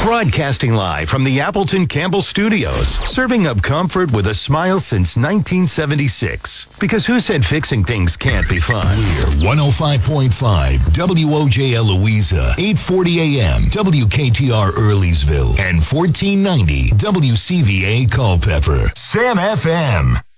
Broadcasting live from the Appleton Campbell Studios, serving up comfort with a smile since 1976. Because who said fixing things can't be fun? We're 105.5 WOJL Louisa, 840 AM, WKTR Earleysville, and 1490 WCVA Culpeper. Sam FM.